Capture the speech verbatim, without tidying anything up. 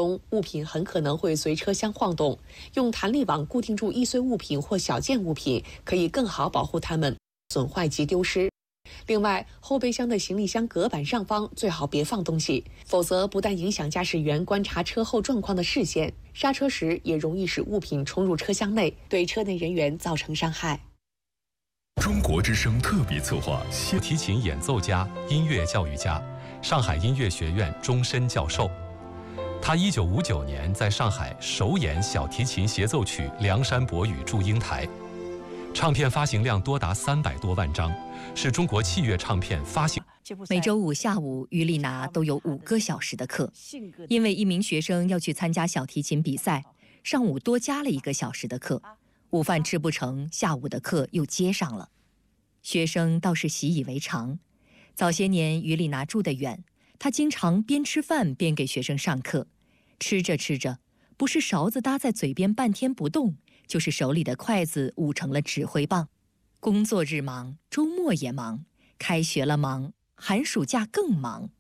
中，物品很可能会随车厢晃动，用弹力网固定住易碎物品或小件物品，可以更好保护它们损坏及丢失。另外，后备箱的行李箱隔板上方最好别放东西，否则不但影响驾驶员观察车后状况的视线，刹车时也容易使物品冲入车厢内，对车内人员造成伤害。 中国之声特别策划， 小提琴演奏家、音乐教育家，上海音乐学院终身教授。他一九五九年在上海首演小提琴协奏曲《梁山伯与祝英台》，唱片发行量多达三百多万张，是中国器乐唱片发行。 每周五下午，于丽娜都有五个小时的课，因为一名学生要去参加小提琴比赛，上午多加了一个小时的课。午饭吃不成，下午的课又接上了。学生倒是习以为常。早些年，于丽娜住得远，她经常边吃饭边给学生上课。吃着吃着，不是勺子搭在嘴边半天不动，就是手里的筷子捂成了指挥棒。工作日忙，周末也忙，开学了忙，寒暑假更忙。